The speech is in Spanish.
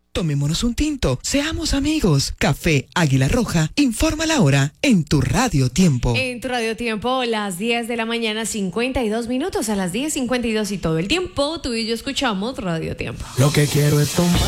Tomémonos un tinto, seamos amigos. Café Águila Roja, informa la hora en tu Radio Tiempo. En tu Radio Tiempo, las 10 de la mañana, 52 minutos, a las 10:52 y todo el tiempo, tú y yo escuchamos Radio Tiempo. Lo que quiero es tomar.